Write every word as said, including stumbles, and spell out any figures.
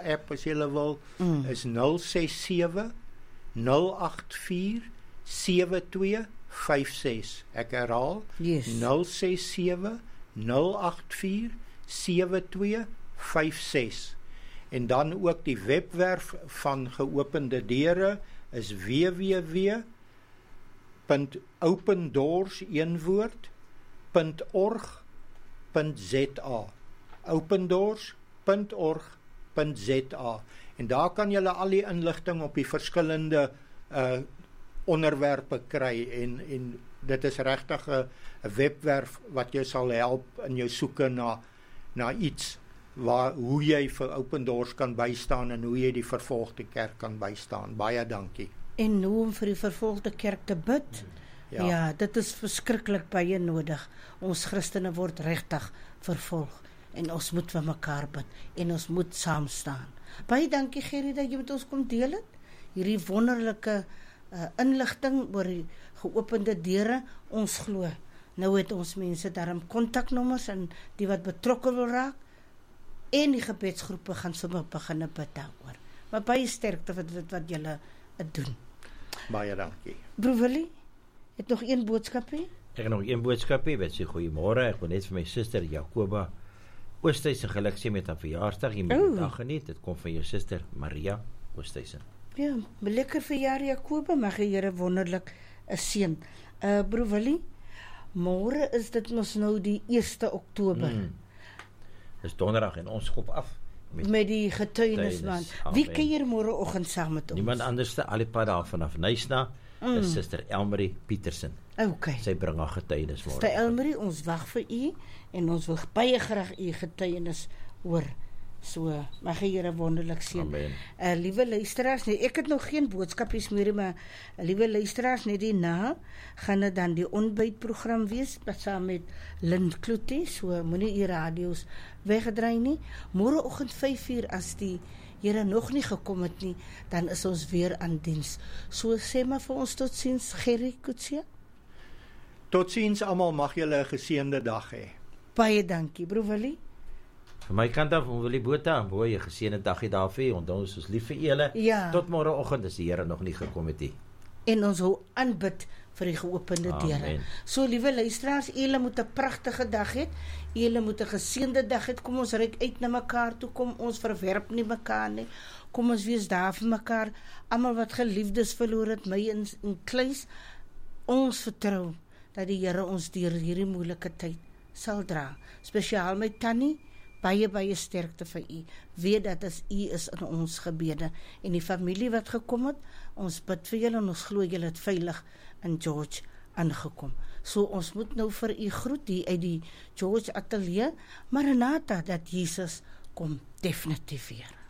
app as julle wil, Mm. is nul ses sewe nul agt vier sewe twee vyf ses. Ek herhaal, Yes. nul ses sewe nul agt vier sewe twee vyf ses. En dan ook die webwerf van Geopende Deure is w w w punt opendoors een woord punt org punt z a. opendoors punt org punt z a. En daar kan julle al die inligting op die verskillende uh, onderwerpe kry en en dit is regtig 'n webwerf wat jou sal help in jou soeke na na iets waar hoe jy vir Open Doors kan bystaan en hoe jy die vervolgde kerk kan bystaan. Baie dankie. En hoe om vir die vervolgde kerk te bid. Ja, Ja. ja dit is verskriklik baie nodig. Ons Christene word regtig vervolg en ons moet vir mekaar bid en ons moet saam staan. Baie dankie Gerrie dat jy met ons kom deel het. Hierdie wonderlike uh, inligting oor die Geopende Deure. Ons glo nou het ons mense daarom kontaknommers en die wat betrokke wil raak en die gebedsgroepe gaan sommer begin bid daaroor. Maar baie sterkte wat wat, wat julle uh, doen. Baie dankie. Broer Willie, het nog een boodskapie? Ek het nog een boodskapie, wat sê goeiemôre. Ek wil net vir my suster Jakoba Oosthuizen geluk sê met haar verjaarsdag. Jy moet die dag geniet. Dit kom van jou suster Maria Oosthuizen. Ja, lekker verjaar Jakoba, mag die Here wonderlik 'n seën. Uh broer Willie, môre is dit mos nou die eerste Oktober. Mm. Dis donderdag en ons skop af met, met die getuienismaand. Wie kuier môreoggend saam met ons? Niemand anders al die pad daar vanaf Nysna. Mm. Is suster Elmarie Petersen. Okay. Sy bring haar getuienis môre. Suster Elmarie, ons wag vir u en ons wil baie graag u getuienis hoor. So, mag die Here wonderlik seën. Amen. Uh, liewe luisteraars, nee, ek het nog geen boodskapies meer, maar uh, liewe luisteraars, net hierna gaan dit dan die ontbytprogram wees saam met Lynn Kloete, so moenie u radio's wegdraai nie. Môreoggend vyf uur as die Here nog nie gekom het nie, dan is ons weer aan diens. So sê maar vir ons totsiens, Gerrie Kutsia. Totsiens almal, mag julle 'n geseënde dag hê. Baie dankie, broer Willie. Vir my kant af, wil die Botha, mooi, 'n geseënde dagie daar vir u. Onthou ons is lief vir julle. Ja. Tot môreoggend as die Here nog nie gekom het nie. En ons hou aanbid vir die geopende deure. So liewe luisteraars, julle moet 'n pragtige dag hê. Julle moet 'n geseënde dag hê. Kom ons reik uit na mekaar toe, kom ons verwerp nie mekaar nie. Kom ons wees daar vir mekaar. Almal wat geliefdes verloor het, my in, in kluis. Ons vertrou dat die Here ons deur hierdie moeilike tyd sal dra. Spesiaal my tannie, baie baie sterkte vir u. Weet dat as u is in ons gebede en die familie wat gekom het, ons bid vir julle en ons glo julle het veilig in George aangekom. So ons moet nou vir u groet hier uit die George Atelier, Maranatha, dat Jesus kom definitief weer.